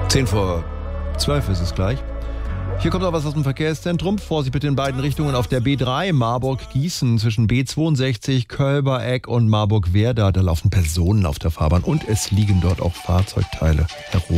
10:10 ist es gleich. Hier kommt noch was aus dem Verkehrszentrum. Vorsicht bitte in beiden Richtungen auf der B3 Marburg-Gießen zwischen B62 Kölbereck und Marburg-Werder. Da laufen Personen auf der Fahrbahn und es liegen dort auch Fahrzeugteile herum.